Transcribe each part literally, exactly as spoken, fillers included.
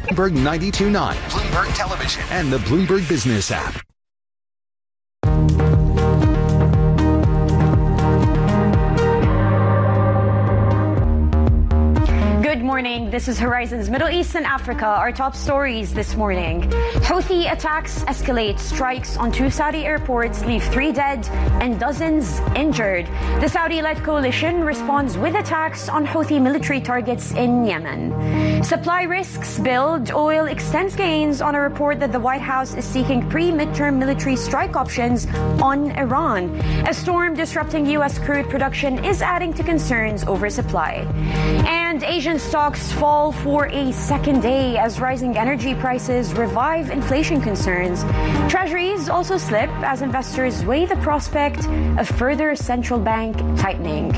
Bloomberg ninety-two point nine, Bloomberg Television, and the Bloomberg Business app. Good morning. This is Horizon's Middle East and Africa. Our top stories this morning. Houthi attacks escalate. Strikes on two Saudi airports leave three dead and dozens injured. The Saudi-led coalition responds with attacks on Houthi military targets in Yemen. Supply risks build. Oil extends gains on a report that the White House is seeking pre-midterm military strike options on Iran. A storm disrupting U S crude production is adding to concerns over supply. And Asian stocks fall for a second day as rising energy prices revive inflation concerns. Treasuries also slip as investors weigh the prospect of further central bank tightening.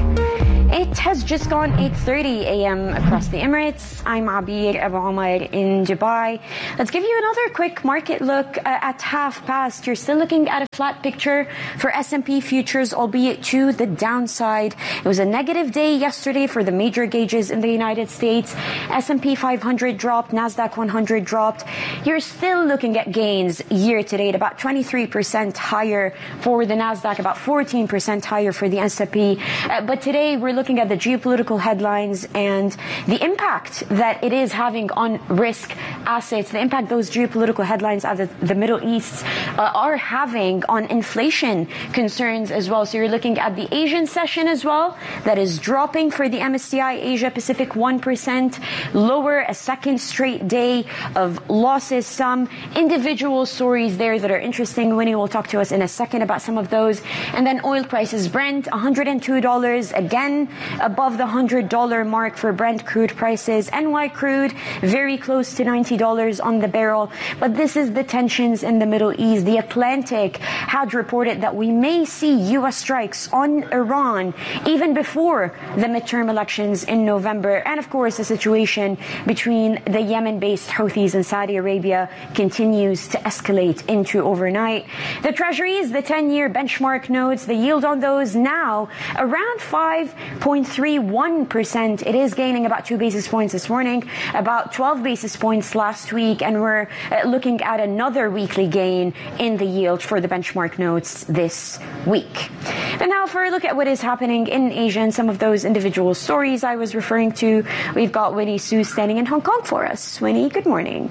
It has just gone eight thirty a.m. across the Emirates. I'm Abir Abu Omar in Dubai. Let's give you another quick market look uh, at half past. You're still looking at a flat picture for S and P futures, albeit to the downside. It was a negative day yesterday for the major gauges in the United States. S and P five hundred dropped, NASDAQ one hundred dropped. You're still looking at gains year to date, about twenty-three percent higher for the NASDAQ, about fourteen percent higher for the S and P. Uh, but today we're looking at the geopolitical headlines and the impact that it is having on risk assets, the impact those geopolitical headlines out of the Middle East uh, are having on inflation concerns as well. So you're looking at the Asian session as well, that is dropping for the M S C I Asia Pacific one percent, lower, a second straight day of losses. Some individual stories there that are interesting. Winnie will talk to us in a second about some of those. And then oil prices, Brent one hundred two dollars, again above the one hundred dollars mark for Brent crude prices. N Y crude very close to ninety dollars on the barrel. But this is the tensions in the Middle East. The Atlantic had reported that we may see U S strikes on Iran even before the midterm elections in November. And of course, the situation between the Yemen-based Houthis and Saudi Arabia continues to escalate into overnight. The treasuries, the ten-year benchmark notes, the yield on those now around five point three one percent. It is gaining about two basis points this morning, about twelve basis points last week, and we're uh, looking at another weekly gain in the yield for the benchmark notes this week. And now for a look at what is happening in Asia and some of those individual stories I was referring to, we've got Winnie Su standing in Hong Kong for us. Winnie, good morning.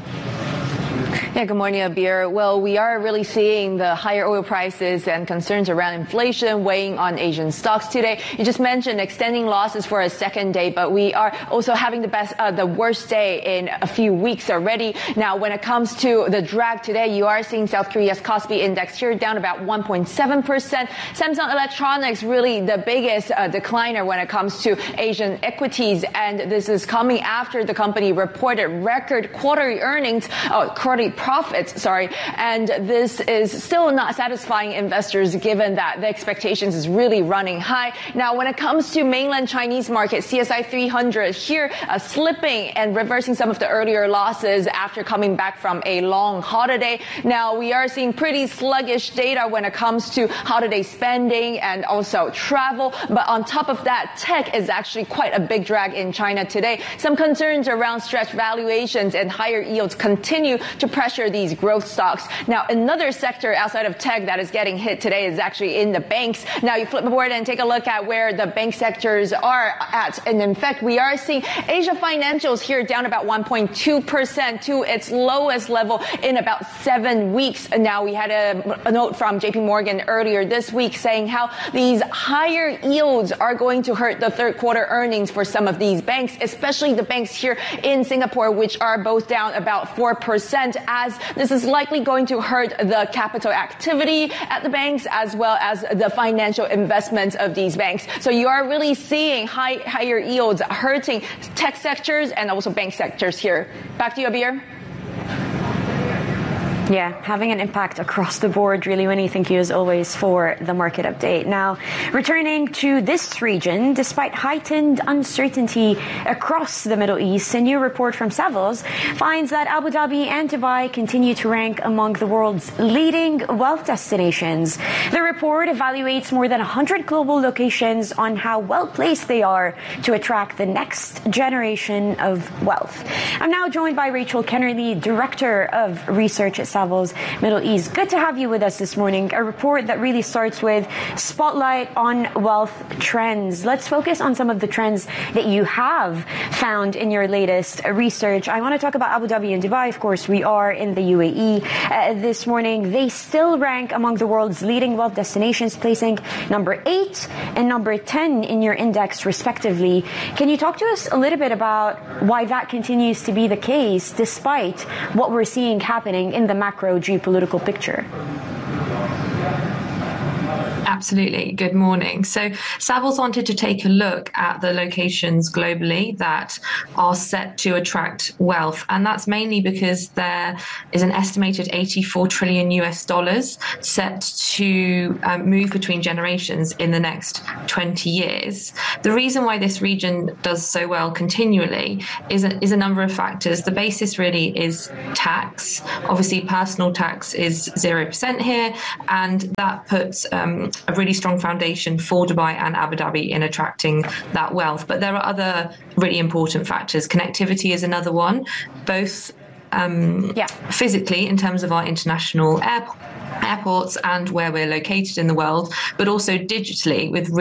Yeah, good morning, Abir. Well, we are really seeing the higher oil prices and concerns around inflation weighing on Asian stocks today. You just mentioned extending losses for a second day, but we are also having the best, uh, the worst day in a few weeks already. Now, when it comes to the drag today, you are seeing South Korea's Kospi index here down about one point seven percent. Samsung Electronics really the biggest uh, decliner when it comes to Asian equities, and this is coming after the company reported record quarterly earnings, oh, quarterly profits, sorry, and this is still not satisfying investors given that the expectations is really running high. Now, when it comes to mainland Chinese market, C S I three hundred here uh, slipping and reversing some of the earlier losses after coming back from a long holiday. Now, we are seeing pretty sluggish data when it comes to holiday spending and also travel, but on top of that, tech is actually quite a big drag in China today. Some concerns around stretched valuations and higher yields continue to pressure these growth stocks. Now, another sector outside of tech that is getting hit today is actually in the banks. Now, you flip the board and take a look at where the bank sectors are at. And in fact, we are seeing Asia Financials here down about one point two percent to its lowest level in about seven weeks. Now, we had a, a note from J P Morgan earlier this week saying how these higher yields are going to hurt the third quarter earnings for some of these banks, especially the banks here in Singapore, which are both down about four percent, as this is likely going to hurt the capital activity at the banks as well as the financial investments of these banks. So you are really seeing high, higher yields hurting tech sectors and also bank sectors here. Back to you, Abir. Yeah, having an impact across the board. Really, Winnie, thank you as always for the market update. Now, returning to this region, despite heightened uncertainty across the Middle East, a new report from Savills finds that Abu Dhabi and Dubai continue to rank among the world's leading wealth destinations. The report evaluates more than one hundred global locations on how well placed they are to attract the next generation of wealth. I'm now joined by Rachel Kennerly, Director of Research at Savills Middle East. Good to have you with us this morning. A report that really starts with spotlight on wealth trends. Let's focus on some of the trends that you have found in your latest research. I want to talk about Abu Dhabi and Dubai. Of course, we are in the U A E uh, this morning. They still rank among the world's leading wealth destinations, placing number eight and number ten in your index, respectively. Can you talk to us a little bit about why that continues to be the case, despite what we're seeing happening in the macro geopolitical picture? Absolutely. Good morning. So Savills wanted to take a look at the locations globally that are set to attract wealth. And that's mainly because there is an estimated eighty-four trillion U S dollars set to um, move between generations in the next twenty years. The reason why this region does so well continually is a, is a number of factors. The basis really is tax. Obviously, personal tax is zero percent here, and that puts um, a really strong foundation for Dubai and Abu Dhabi in attracting that wealth. But there are other really important factors. Connectivity is another one, both um, yeah. physically in terms of our international airport, airports and where we're located in the world, but also digitally with